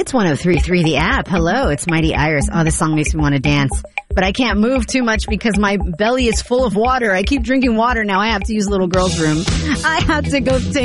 It's 103.3 The App. Hello, it's Mighty Iris. Oh, this song makes me want to dance. But I can't move too much because my belly is full of water. I keep drinking water now. I have to use little girl's room. I have to go take